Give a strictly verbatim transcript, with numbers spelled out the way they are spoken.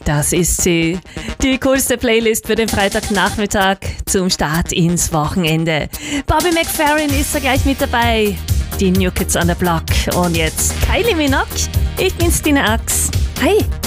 Das ist sie. Die coolste Playlist für den Freitagnachmittag zum Start ins Wochenende. Bobby McFerrin ist da gleich mit dabei. Die New Kids on the Block. Und jetzt Kylie Minogue. Ich bin's, Tina Ax. Hi.